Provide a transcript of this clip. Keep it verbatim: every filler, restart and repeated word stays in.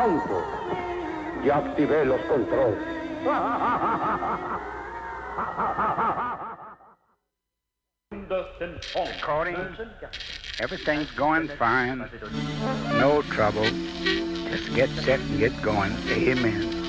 tanto, ya activé los controles. Recording. Everything's going fine. No trouble. Just get set and get going. Amen.